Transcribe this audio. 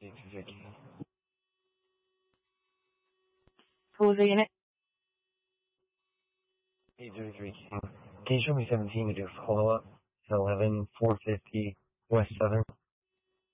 Who was the unit? 803. Can you show me 17 to do follow-up? 11, 450, West Southern.